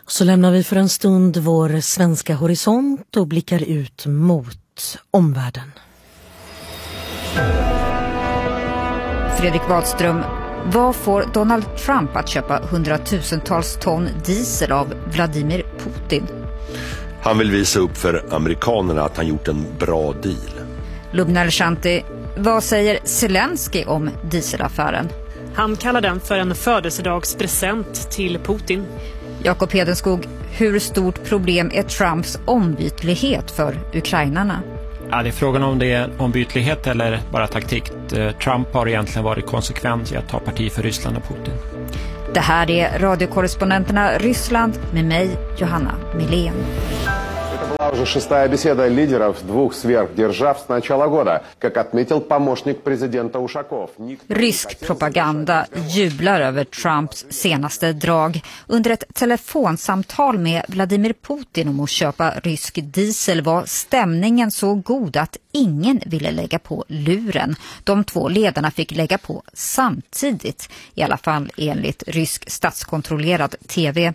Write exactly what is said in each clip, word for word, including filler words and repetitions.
Så lämnar vi för en stund vår svenska horisont och blickar ut mot omvärlden. Fredrik Wadström, vad får Donald Trump att köpa hundratusentals ton diesel av Vladimir Putin? Han vill visa upp för amerikanerna att han gjort en bra deal. Lubna Elshanti, vad säger Zelensky om dieselaffären? Han kallar den för en födelsedagspresent till Putin. Jakob Hedenskog, hur stort problem är Trumps ombytlighet för ukrainarna? Ja, det är frågan om det är ombytlighet eller bara taktik. Trump har egentligen varit konsekvent i att ta parti för Ryssland och Putin. Det här är radiokorrespondenterna Ryssland med mig, Johanna Milén. Это была уже шестая беседа лидеров двух сверхдержав с начала года, как отметил помощник президента Ушаков. Rysk propaganda jublar över Trumps senaste drag. Under ett telefonsamtal med Vladimir Putin om att köpa rysk diesel var stämningen så god att ingen ville lägga på luren. De två ledarna fick lägga på samtidigt, i alla fall enligt rysk statskontrollerad tv.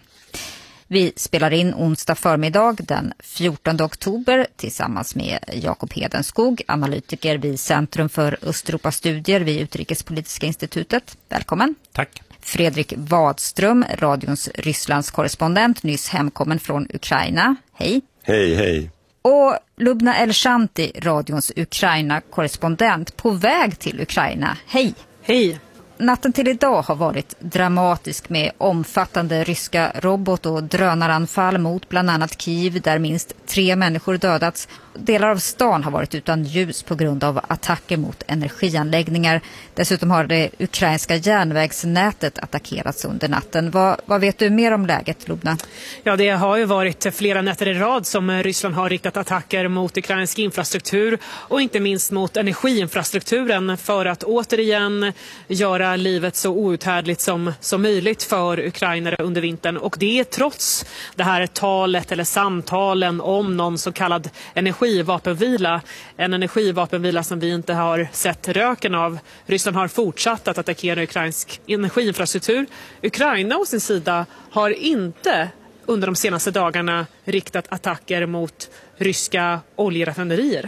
Vi spelar in onsdag förmiddag den fjortonde oktober tillsammans med Jakob Hedenskog, analytiker vid Centrum för Östeuropastudier vid Utrikespolitiska institutet. Välkommen. Tack. Fredrik Wadström, radions Rysslands korrespondent, nyss hemkommen från Ukraina. Hej. Hej, hej. Och Lubna Elshanti, radions Ukraina-korrespondent, på väg till Ukraina. Hej. Hej. Natten till idag har varit dramatisk med omfattande ryska robot- och drönaranfall mot bland annat Kiev där minst tre människor dödats. Delar av stan har varit utan ljus på grund av attacker mot energianläggningar. Dessutom har det ukrainska järnvägsnätet attackerats under natten. Vad, vad vet du mer om läget, Lubna? Ja, det har ju varit flera nätter i rad som Ryssland har riktat attacker mot ukrainsk infrastruktur och inte minst mot energiinfrastrukturen för att återigen göra livet så outhärdligt som, som möjligt för ukrainare under vintern. Och det är trots det här talet eller samtalen om någon så kallad energivapenvila. En energivapenvila som vi inte har sett röken av. Ryssland har fortsatt att attackera ukrainsk energiinfrastruktur. Ukraina å sin sida har inte under de senaste dagarna riktat attacker mot ryska oljeraffinaderier.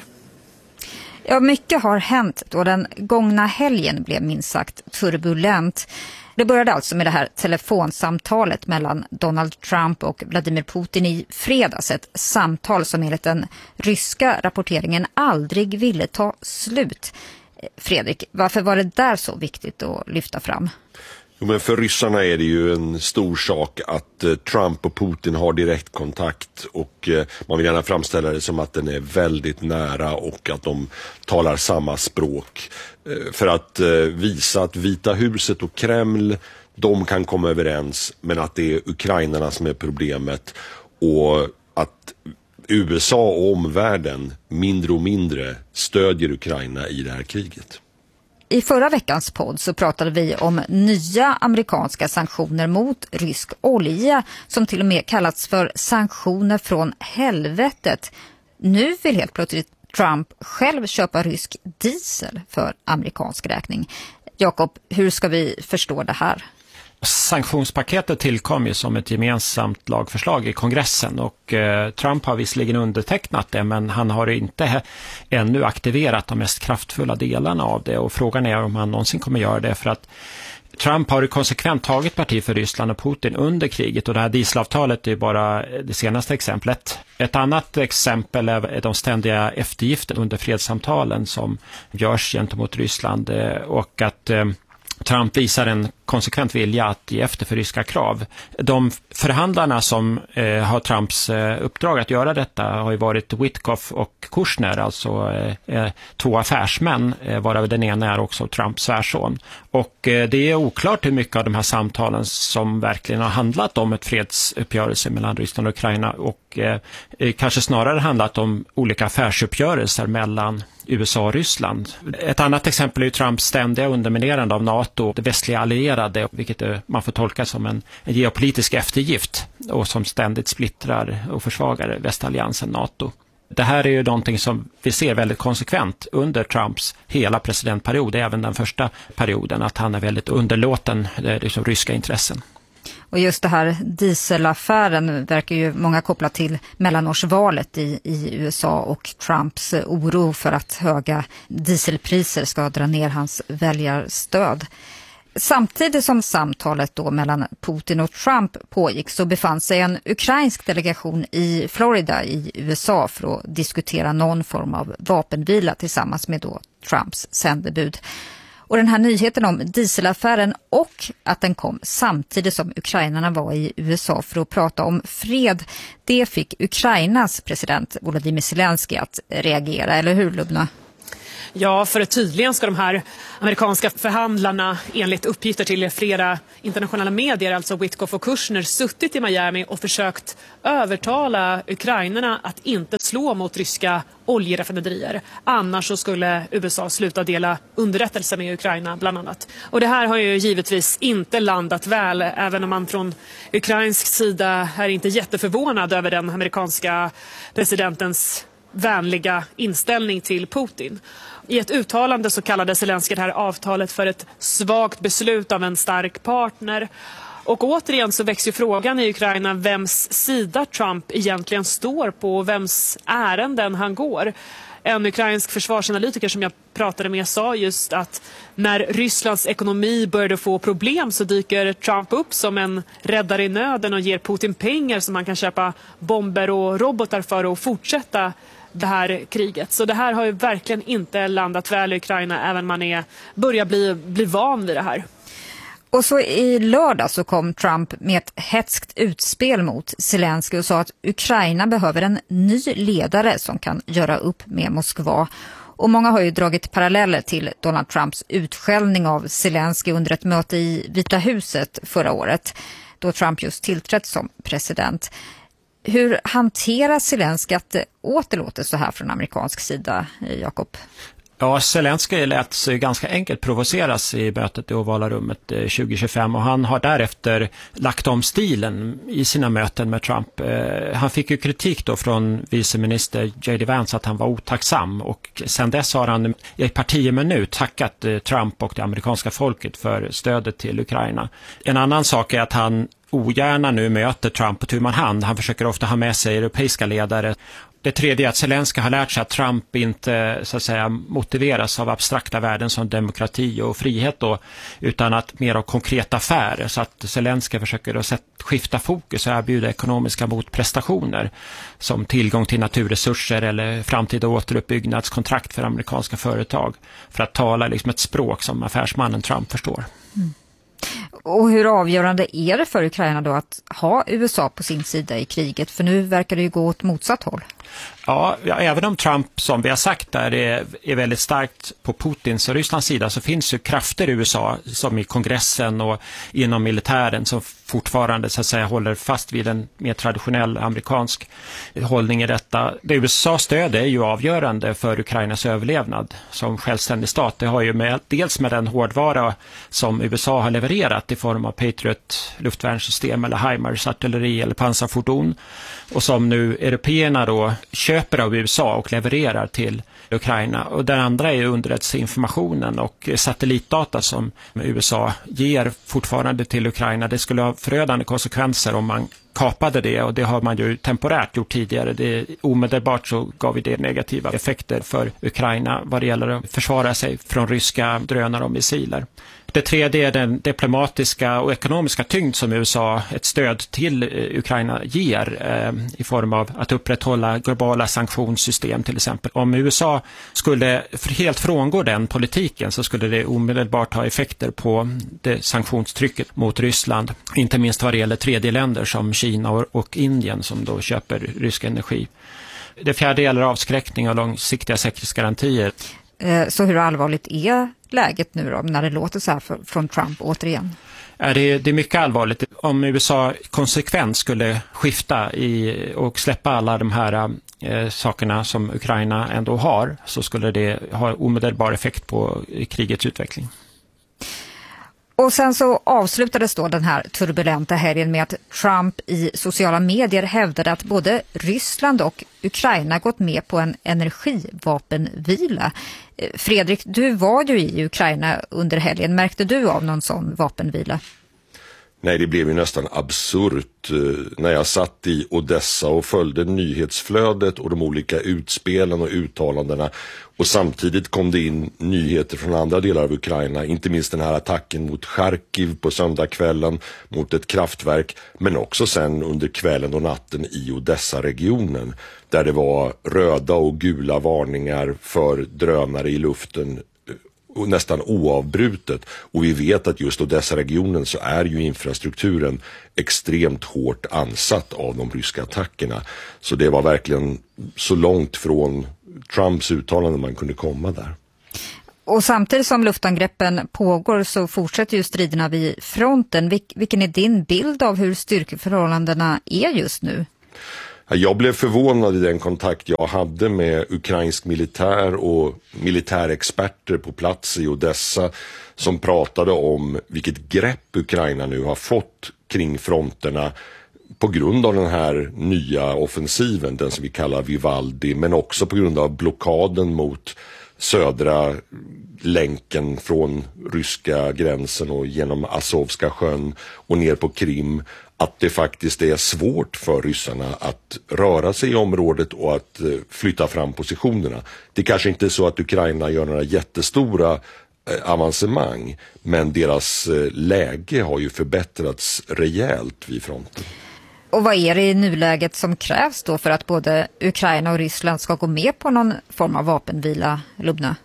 Ja, mycket har hänt då den gångna helgen blev minst sagt turbulent. Det började alltså med det här telefonsamtalet mellan Donald Trump och Vladimir Putin i fredags. Ett samtal som enligt den ryska rapporteringen aldrig ville ta slut. Fredrik, varför var det där så viktigt att lyfta fram? Jo, men för ryssarna är det ju en stor sak att eh, Trump och Putin har direktkontakt och eh, man vill gärna framställa det som att den är väldigt nära och att de talar samma språk. Eh, för att eh, visa att Vita huset och Kreml, de kan komma överens, men att det är ukrainarna som är problemet och att U S A och omvärlden mindre och mindre stödjer Ukraina i det här kriget. I förra veckans podd så pratade vi om nya amerikanska sanktioner mot rysk olja som till och med kallats för sanktioner från helvetet. Nu vill helt plötsligt Trump själv köpa rysk diesel för amerikansk räkning. Jakob, hur ska vi förstå det här? Sanktionspaketet tillkom ju som ett gemensamt lagförslag i kongressen och eh, Trump har visserligen undertecknat det, men han har inte he- ännu aktiverat de mest kraftfulla delarna av det och frågan är om han någonsin kommer göra det för att Trump har ju konsekvent tagit parti för Ryssland och Putin under kriget och det här dieselavtalet är bara det senaste exemplet. Ett annat exempel är de ständiga eftergifter under fredssamtalen som görs gentemot Ryssland och att eh, Trump visar en konsekvent vilja att ge efter för ryska krav. De förhandlarna som eh, har Trumps eh, uppdrag att göra detta har ju varit Witkoff och Kushner, alltså eh, två affärsmän, eh, varav den ena är också Trumps svärson. Och eh, det är oklart hur mycket av de här samtalen som verkligen har handlat om ett fredsuppgörelse mellan Ryssland och Ukraina och eh, kanske snarare handlat om olika affärsuppgörelser mellan U S A och Ryssland. Ett annat exempel är ju Trumps ständiga underminerande av NATO, det västliga allierade, vilket man får tolka som en, en geopolitisk eftergift och som ständigt splittrar och försvagar västalliansen NATO. Det här är ju någonting som vi ser väldigt konsekvent under Trumps hela presidentperiod, även den första perioden, att han är väldigt underlåten liksom ryska intressen. Och just det här dieselaffären verkar ju många koppla till mellanårsvalet i, i U S A och Trumps oro för att höga dieselpriser ska dra ner hans väljarstöd. Samtidigt som samtalet då mellan Putin och Trump pågick så befann sig en ukrainsk delegation i Florida i U S A för att diskutera någon form av vapenvila tillsammans med då Trumps sändebud. Och den här nyheten om dieselaffären och att den kom samtidigt som ukrainarna var i U S A för att prata om fred, det fick Ukrainas president Volodymyr Zelensky att reagera, eller hur Lubna? Ja, för tydligen ska de här amerikanska förhandlarna enligt uppgifter till flera internationella medier, alltså Witkoff och Kushner, suttit i Miami och försökt övertala ukrainarna att inte slå mot ryska oljeraffinaderier. Annars så skulle U S A sluta dela underrättelser med Ukraina bland annat. Och det här har ju givetvis inte landat väl, även om man från ukrainsk sida är inte jätteförvånad över den amerikanska presidentens vänliga inställning till Putin. I ett uttalande så kallade Zelensky det här avtalet för ett svagt beslut av en stark partner. Och återigen så växer ju frågan i Ukraina vems sida Trump egentligen står på och vems ärenden han går. En ukrainsk försvarsanalytiker som jag pratade med sa just att när Rysslands ekonomi började få problem så dyker Trump upp som en räddare i nöden och ger Putin pengar som han kan köpa bomber och robotar för och fortsätta det här kriget. Så det här har ju verkligen inte landat väl i Ukraina, även man är, börjar bli, bli van vid det här. Och så i lördag så kom Trump med ett hätskt utspel mot Zelensky och sa att Ukraina behöver en ny ledare som kan göra upp med Moskva. Och många har ju dragit paralleller till Donald Trumps utskällning av Zelensky under ett möte i Vita huset förra året, då Trump just tillträtt som president. Hur hanterar Zelensky att det återlåter så här från amerikansk sida, Jakob? Ja, Zelensky lät sig ganska enkelt provoceras i mötet i ovala rummet tjugo tjugofem och han har därefter lagt om stilen i sina möten med Trump. Han fick ju kritik då från viceminister J D Vance att han var otacksam och sen dess har han i ett par tio minut tackat Trump och det amerikanska folket för stödet till Ukraina. En annan sak är att han ogärna nu möter Trump på tu man hand. Han försöker ofta ha med sig europeiska ledare. Det tredje är att Zelensky har lärt sig att Trump inte så att säga motiveras av abstrakta värden som demokrati och frihet då, utan att mer av konkreta affärer. Så att Zelensky försöker att skifta fokus och erbjuda ekonomiska motprestationer som tillgång till naturresurser eller framtida återuppbyggnadskontrakt för amerikanska företag. För att tala liksom ett språk som affärsmannen Trump förstår. Mm. Och hur avgörande är det för Ukraina då att ha U S A på sin sida i kriget? För nu verkar det ju gå åt motsatt håll. Ja, ja, även om Trump, som vi har sagt, där är, är väldigt starkt på Putins och Rysslands sida, så finns ju krafter i U S A som i kongressen och inom militären som fortfarande så att säga håller fast vid en mer traditionell amerikansk hållning i detta. Det U S A-stöd är ju avgörande för Ukrainas överlevnad som självständig stat. Det har ju med, dels med den hårdvara som U S A har levererat i form av Patriot luftvärnssystem eller HIMARS artilleri eller pansarfordon och som nu européerna då köper av U S A och levererar till Ukraina. Och den andra är underrättelseinformationen och satellitdata som U S A ger fortfarande till Ukraina. Det skulle ha förödande konsekvenser om man kapade det och det har man ju temporärt gjort tidigare. Det, omedelbart så gav det negativa effekter för Ukraina vad det gäller att försvara sig från ryska drönare och missiler. Det tredje är den diplomatiska och ekonomiska tyngd som U S A, ett stöd till Ukraina, ger eh, i form av att upprätthålla globala sanktionssystem till exempel. Om U S A skulle helt frångå den politiken så skulle det omedelbart ha effekter på det sanktionstrycket mot Ryssland. Inte minst vad det gäller tredje länder som Kina och Indien som då köper rysk energi. Det fjärde gäller avskräckning och långsiktiga säkerhetsgarantier. Så hur allvarligt är läget nu då, när det låter så här för, från Trump återigen? Ja, det, det är mycket allvarligt. Om U S A konsekvent skulle skifta i, och släppa alla de här eh, sakerna som Ukraina ändå har, så skulle det ha omedelbar effekt på krigets utveckling. Och sen så avslutades då den här turbulenta helgen med att Trump i sociala medier hävdade att både Ryssland och Ukraina gått med på en energivapenvila. Fredrik, du var ju i Ukraina under helgen. Märkte du av någon sån vapenvila? Nej, det blev ju nästan absurt när jag satt i Odessa och följde nyhetsflödet och de olika utspelen och uttalandena. Och samtidigt kom det in nyheter från andra delar av Ukraina, inte minst den här attacken mot Charkiv på söndagskvällen, mot ett kraftverk, men också sen under kvällen och natten i Odessa-regionen, där det var röda och gula varningar för drönare i luften och nästan oavbrutet. Och vi vet att just dessa regionen så är ju infrastrukturen extremt hårt ansatt av de ryska attackerna. Så det var verkligen så långt från Trumps uttalande man kunde komma där. Och samtidigt som luftangreppen pågår så fortsätter ju striderna vid fronten. Vil- vilken är din bild av hur styrkeförhållandena är just nu? Jag blev förvånad i den kontakt jag hade med ukrainsk militär och militärexperter på plats i Odessa som pratade om vilket grepp Ukraina nu har fått kring fronterna på grund av den här nya offensiven, den som vi kallar Vivaldi, men också på grund av blockaden mot södra länken från ryska gränsen och genom Azovska sjön och ner på Krim, att det faktiskt är svårt för ryssarna att röra sig i området och att flytta fram positionerna. Det kanske inte är så att Ukraina gör några jättestora avancemang, men deras läge har ju förbättrats rejält vid fronten. Och vad är det i nuläget som krävs då för att både Ukraina och Ryssland ska gå med på någon form av vapenvila, Lubna?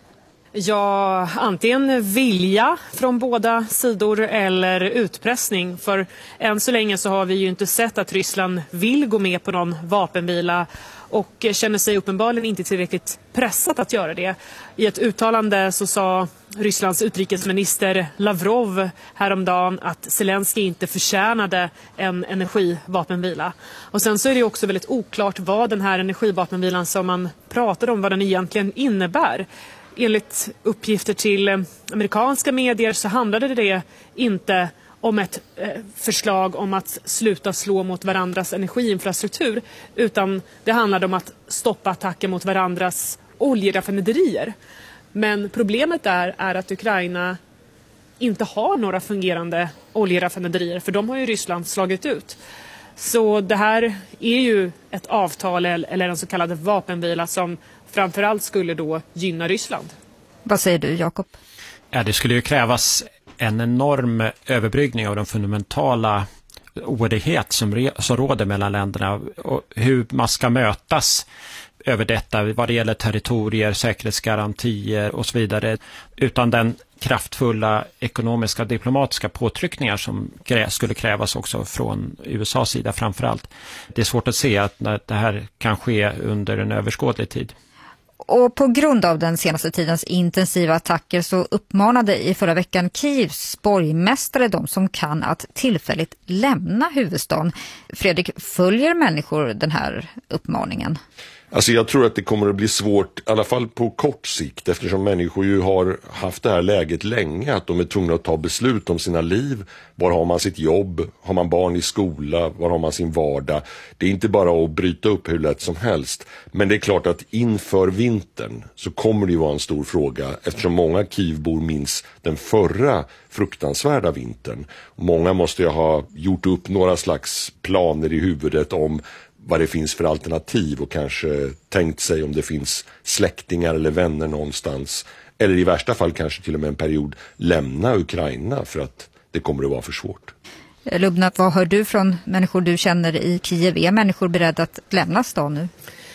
Ja, antingen vilja från båda sidor eller utpressning. För än så länge så har vi ju inte sett att Ryssland vill gå med på någon vapenvila och känner sig uppenbarligen inte tillräckligt pressat att göra det. I ett uttalande så sa Rysslands utrikesminister Lavrov häromdagen att Zelensky inte förtjänade en energivapenvila. Och sen så är det också väldigt oklart vad den här energivapenvilan som man pratade om, vad den egentligen innebär. Enligt uppgifter till amerikanska medier så handlade det inte om ett eh, förslag om att sluta slå mot varandras energiinfrastruktur, utan det handlade om att stoppa attacker mot varandras oljeraffinaderier. Men problemet är, är att Ukraina inte har några fungerande oljeraffinaderier, för de har ju Ryssland slagit ut. Så det här är ju ett avtal eller en så kallad vapenvila som framförallt skulle då gynna Ryssland. Vad säger du, Jakob? Ja, det skulle ju krävas en enorm överbryggning av den fundamentala oenighet som, re- som råder mellan länderna och hur man ska mötas över detta vad det gäller territorier, säkerhetsgarantier och så vidare, utan den kraftfulla ekonomiska och diplomatiska påtryckningar som krä- skulle krävas också från U S A:s sida framförallt. Det är svårt att se att det här kan ske under en överskådlig tid. Och på grund av den senaste tidens intensiva attacker så uppmanade i förra veckan Kievs borgmästare de som kan att tillfälligt lämna huvudstaden. Fredrik, följer människor den här uppmaningen? Alltså jag tror att det kommer att bli svårt, i alla fall på kort sikt, eftersom människor ju har haft det här läget länge, att de är tvungna att ta beslut om sina liv. Var har man sitt jobb? Har man barn i skola? Var har man sin vardag? Det är inte bara att bryta upp hur lätt som helst. Men det är klart att inför vintern så kommer det ju vara en stor fråga, eftersom många Kievbor minns den förra fruktansvärda vintern. Många måste ju ha gjort upp några slags planer i huvudet om vad det finns för alternativ och kanske tänkt sig om det finns släktingar eller vänner någonstans. Eller i värsta fall kanske till och med en period lämna Ukraina för att det kommer att vara för svårt. Lubna, vad hör du från människor du känner i Kiev? Är människor beredda att lämna stan nu?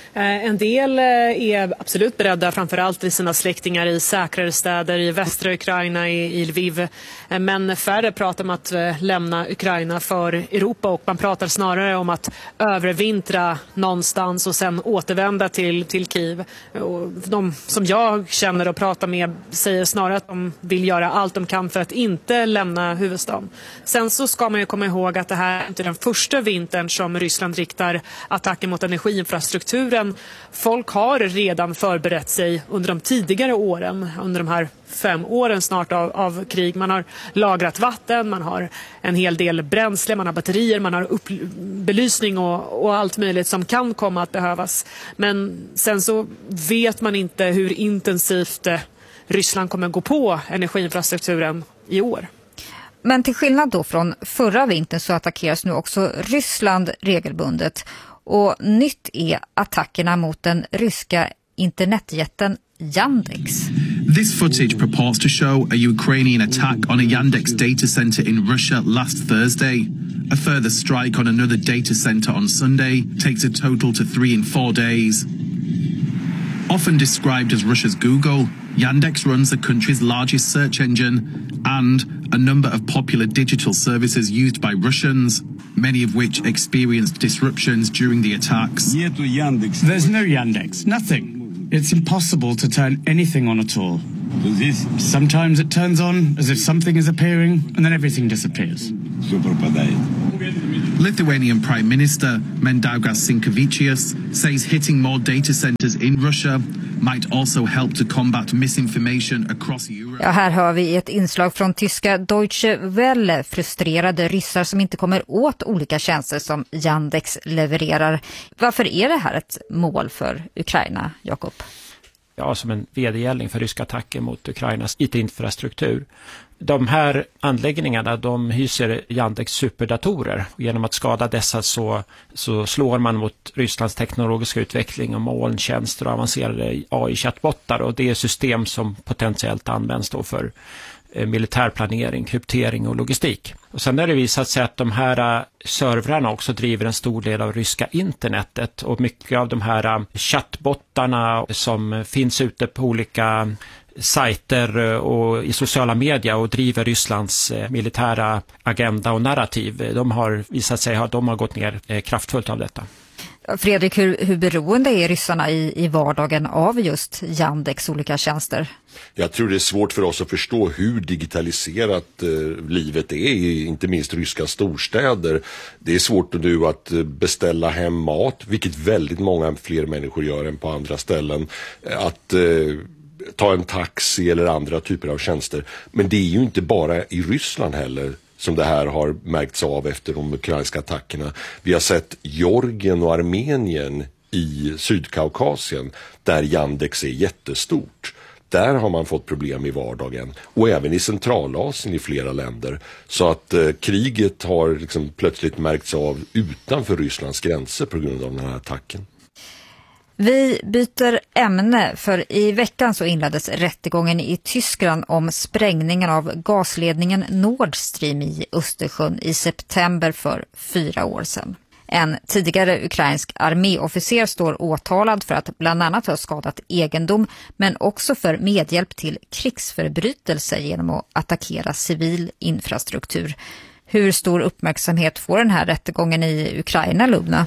En del är absolut beredda, framförallt vid sina släktingar i säkrare städer i västra Ukraina, i Lviv. Men färre pratar om att lämna Ukraina för Europa, och man pratar snarare om att övervintra någonstans och sen återvända till, till Kiev. Och de som jag känner och pratar med säger snarare att de vill göra allt de kan för att inte lämna huvudstaden. Sen så ska man ju komma ihåg att det här är inte den första vintern som Ryssland riktar attacker mot energiinfrastrukturen. Folk har redan förberett sig under de tidigare åren, under de här fem åren snart av, av krig. Man har lagrat vatten, man har en hel del bränsle, man har batterier, man har upp, belysning och, och allt möjligt som kan komma att behövas. Men sen så vet man inte hur intensivt eh, Ryssland kommer gå på energiinfrastrukturen i år. Men till skillnad då från förra vintern så attackeras nu också Ryssland regelbundet. Och nytt är attackerna mot den ryska internetjätten Yandex. This footage purports to show a Ukrainian attack on a Yandex data center in Russia last Thursday. A further strike on another data center on Sunday takes a total to three in four days. Often described as Russia's Google, Yandex runs the country's largest search engine and a number of popular digital services used by Russians, many of which experienced disruptions during the attacks. There's no Yandex, nothing. It's impossible to turn anything on at all. Sometimes it turns on as if something is appearing and then everything disappears. Lithuanian Prime Minister Mindaugas Sinkevičius says hitting more data centers in Russia might also help to combat misinformation across Europe. Ja, här hör vi ett inslag från tyska Deutsche Welle, frustrerade ryssar som inte kommer åt olika tjänster som Yandex levererar. Varför är det här ett mål för Ukraina, Jakob? Ja, som en vedergällning för ryska attacker mot Ukrainas I T-infrastruktur. De här anläggningarna, de hyser Yandex superdatorer. Genom att skada dessa så, så slår man mot Rysslands teknologiska utveckling och molntjänster och avancerade A I-chattbottar. Och det är system som potentiellt används då för eh, militärplanering, kryptering och logistik. Och sen har det visat sig att de här uh, servrarna också driver en stor del av ryska internetet. Och mycket av de här uh, chattbottarna som finns ute på olika sajter och i sociala medier och driver Rysslands militära agenda och narrativ. De har visat sig att de har gått ner kraftfullt av detta. Fredrik, hur, hur beroende är ryssarna i, i vardagen av just Yandex olika tjänster? Jag tror det är svårt för oss att förstå hur digitaliserat eh, livet är i inte minst ryska storstäder. Det är svårt nu att beställa hem mat, vilket väldigt många fler människor gör än på andra ställen. Att eh, ta en taxi eller andra typer av tjänster. Men det är ju inte bara i Ryssland heller som det här har märkts av efter de ukrainska attackerna. Vi har sett Georgien och Armenien i Sydkaukasien där Yandex är jättestort. Där har man fått problem i vardagen och även i Centralasien i flera länder. Så att eh, kriget har liksom plötsligt märkts av utanför Rysslands gränser på grund av den här attacken. Vi byter ämne, för i veckan så inleddes rättegången i Tyskland om sprängningen av gasledningen Nord Stream i Östersjön i september för fyra år sedan. En tidigare ukrainsk arméofficer står åtalad för att bland annat ha skadat egendom men också för medhjälp till krigsförbrytelser genom att attackera civil infrastruktur. Hur stor uppmärksamhet får den här rättegången i Ukraina, Lubna?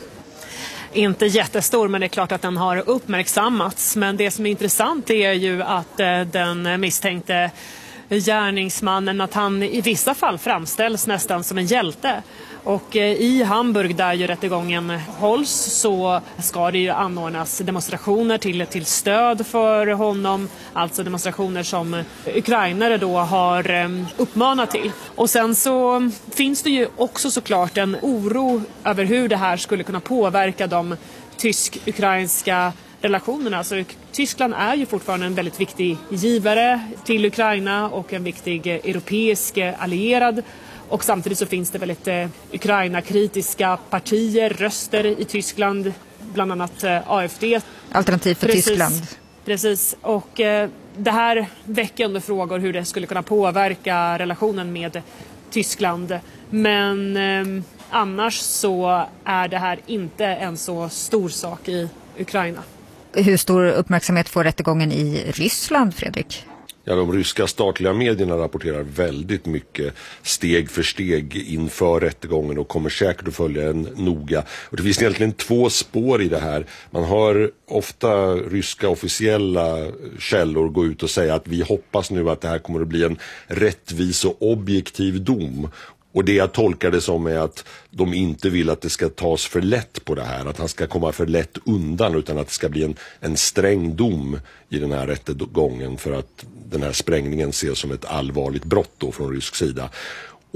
Inte jättestor, men det är klart att den har uppmärksammats. Men det som är intressant är ju att eh, den misstänkte gärningsmannen, att han i vissa fall framställs nästan som en hjälte. Och eh, i Hamburg där ju rättegången hålls så ska det ju anordnas demonstrationer till, till stöd för honom. Alltså demonstrationer som ukrainare då har eh, uppmanat till. Och sen så finns det ju också såklart en oro över hur det här skulle kunna påverka de tysk-ukrainska relationerna. Alltså, Tyskland är ju fortfarande en väldigt viktig givare till Ukraina och en viktig europeisk allierad. Och samtidigt så finns det väldigt eh, Ukraina-kritiska partier, röster i Tyskland, bland annat eh, A F D. Alternativ för Precis. Tyskland. Precis, och eh, det här väcker under frågor hur det skulle kunna påverka relationen med Tyskland. Men eh, annars så är det här inte en så stor sak i Ukraina. Hur stor uppmärksamhet får rättegången i Ryssland, Fredrik? Ja, de ryska statliga medierna rapporterar väldigt mycket steg för steg inför rättegången och kommer säkert att följa den noga. Och det finns egentligen två spår i det här. Man hör ofta ryska officiella källor gå ut och säga att vi hoppas nu att det här kommer att bli en rättvis och objektiv dom. Och det jag tolkar det som är att de inte vill att det ska tas för lätt på det här. Att han ska komma för lätt undan, utan att det ska bli en, en sträng dom i den här rättegången för att den här sprängningen ses som ett allvarligt brott då från rysk sida.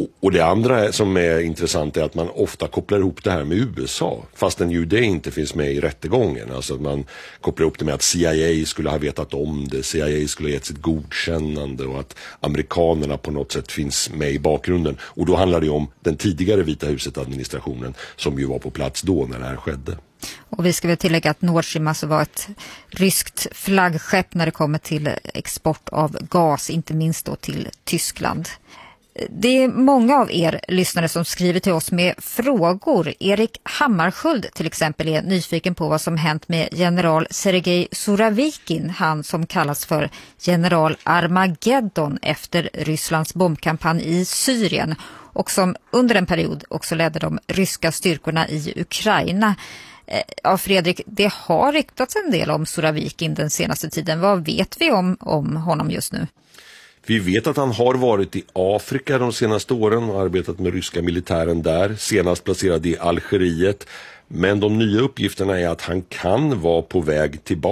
Och det andra som är intressant är att man ofta kopplar ihop det här med U S A, fastän ju det inte finns med i rättegången. Alltså att man kopplar ihop det med att C I A skulle ha vetat om det, C I A skulle ha gett sitt godkännande och att amerikanerna på något sätt finns med i bakgrunden. Och då handlar det om den tidigare Vita huset-administrationen som ju var på plats då när det här skedde. Och vi ska väl tillägga att Nord Stream alltså var ett ryskt flaggskepp när det kommer till export av gas, inte minst då till Tyskland. Det är många av er lyssnare som skriver till oss med frågor. Erik Hammarskjöld till exempel är nyfiken på vad som hänt med general Sergej Suravikin, han som kallas för general Armageddon efter Rysslands bombkampanj i Syrien och som under en period också ledde de ryska styrkorna i Ukraina. Ja, Fredrik, det har ryktats en del om Suravikin den senaste tiden. Vad vet vi om, om honom just nu? Vi vet att han har varit i Afrika de senaste åren och arbetat med ryska militären där, senast placerad i Algeriet. Men de nya uppgifterna är att han kan vara på väg tillbaka